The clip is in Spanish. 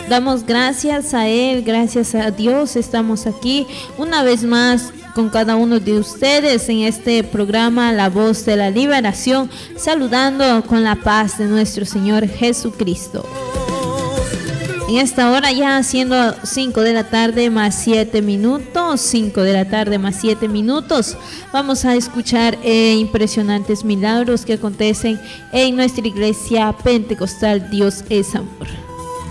Damos gracias a Él, gracias a Dios. Estamos aquí una vez más con cada uno de ustedes en este programa La Voz de la Liberación, saludando con la paz de nuestro Señor Jesucristo. En esta hora ya siendo 5 de la tarde más 7 minutos, 5 de la tarde más 7 minutos, vamos a escuchar impresionantes milagros que acontecen en nuestra iglesia pentecostal Dios es Amor.